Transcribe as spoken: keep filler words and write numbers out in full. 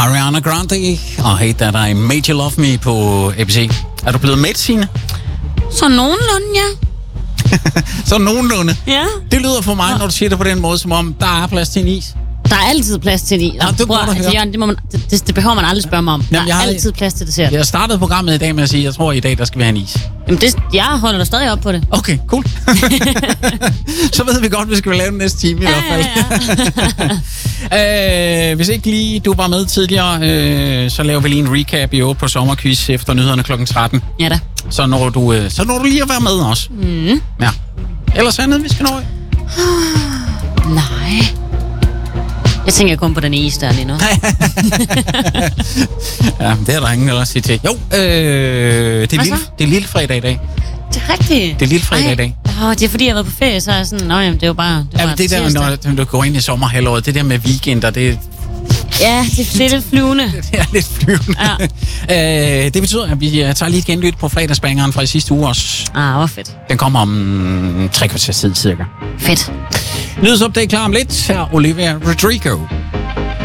Ariana Grande og Hate That I Made You Love Me på A B C. Er du blevet med, Signe? Så nogenlunde, ja. Så nogenlunde? Ja. Det lyder for mig, når du siger det på den måde, som om der er plads til en is. Der er altid plads til det. Ja, det, Bror, altså, Jørgen, det, må man, det, det behøver man aldrig spørge mig om. Der Jamen, jeg er har, altid plads til dessert. Jeg startede programmet i dag med at sige, at jeg tror, at i dag der skal vi have en is. Jamen, det, jeg holder dig stadig op på det. Okay, cool. Så ved vi godt, at vi skal lave den næste time i ja, hvert fald. Ja, ja. øh, hvis ikke lige du var med tidligere, øh, så laver vi lige en recap i otte på sommerquiz efter nyhederne klokken tretten. Ja da. Så når du, øh, så når du lige at være med også. Mm. Ja. Ellers andet, vi skal nå. Nej. Jeg tænker kun på den is, der lige nu. Ja, det er der ingen at sige til. Jo, øh, det, er lille, det er lille fredag i dag. Det er rigtigt. Det er lille fredag i dag. Åh, det er fordi, jeg har været på ferie, så er jeg sådan, nå jamen, det er jo bare... Det, ja, det der, når du går ind i sommerhalvåret, det der med weekender, det... Ja, det, det er lidt flyvende. Det er lidt flyvende. Ja. øh, det betyder, at vi tager lige et genlyt på fredagsbangeren fra i sidste uge også. Ah, hvor fedt. Den kommer om tre kvarters tid cirka. Fedt. Nyhedsupdate klar om lidt. Her Olivia Rodrigo.